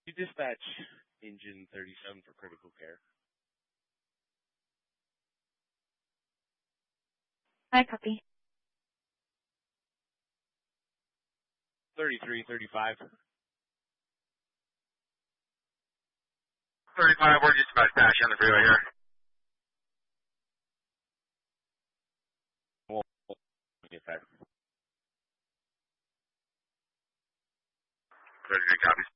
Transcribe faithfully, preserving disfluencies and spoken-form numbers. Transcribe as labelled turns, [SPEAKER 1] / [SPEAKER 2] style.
[SPEAKER 1] You dispatch engine thirty-seven for critical care.
[SPEAKER 2] I copy.
[SPEAKER 1] thirty-three thirty-five.
[SPEAKER 3] thirty-five, we're just about to dash on the freeway here.
[SPEAKER 1] We'll get that.
[SPEAKER 3] thirty-three copies.